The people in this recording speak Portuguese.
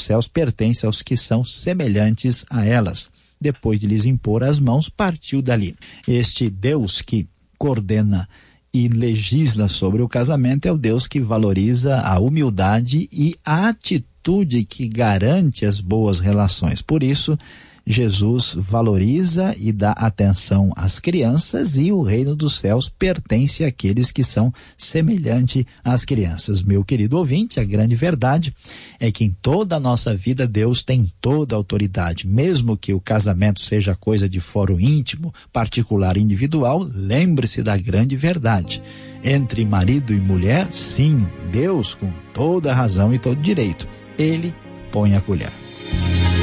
céus pertence aos que são semelhantes a elas. Depois de lhes impor as mãos, partiu dali. Este Deus que coordena e legisla sobre o casamento é o Deus que valoriza a humildade e a atitude que garante as boas relações. Por isso, Jesus valoriza e dá atenção às crianças, e o reino dos céus pertence àqueles que são semelhantes às crianças. Meu querido ouvinte, a grande verdade é que em toda a nossa vida Deus tem toda a autoridade. Mesmo que o casamento seja coisa de fórum íntimo, particular, individual, lembre-se da grande verdade. Entre marido e mulher, sim, Deus, com toda a razão e todo direito, Ele põe a colher.